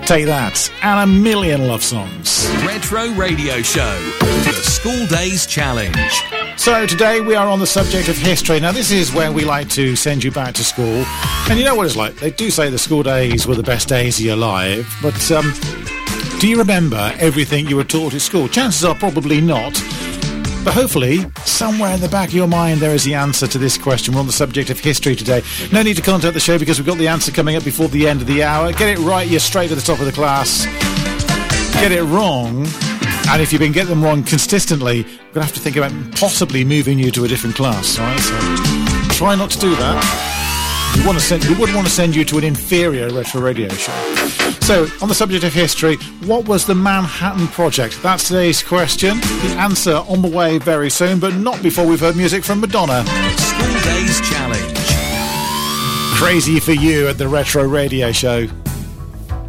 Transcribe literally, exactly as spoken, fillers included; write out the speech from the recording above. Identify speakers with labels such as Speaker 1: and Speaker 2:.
Speaker 1: Take That, and a million love songs.
Speaker 2: Retro Radio Show, the School Days Challenge.
Speaker 1: So today we are on the subject of history. Now this is where we like to send you back to school. And you know what it's like, they do say the school days were the best days of your life, but um, do you remember everything you were taught at school? Chances are probably not. But hopefully, somewhere in the back of your mind, there is the answer to this question. We're on the subject of history today. No need to contact the show because we've got the answer coming up before the end of the hour. Get it right, you're straight to the top of the class. Get it wrong, and if you've been getting them wrong consistently, we're going to have to think about possibly moving you to a different class. All right? So try not to do that. We, want to send, we wouldn't want to send you to an inferior retro radio show. So, on the subject of history, what was the Manhattan Project? That's today's question. The answer on the way very soon, but not before we've heard music from Madonna.
Speaker 2: School Days Challenge.
Speaker 1: Crazy for You at the Retro Radio Show.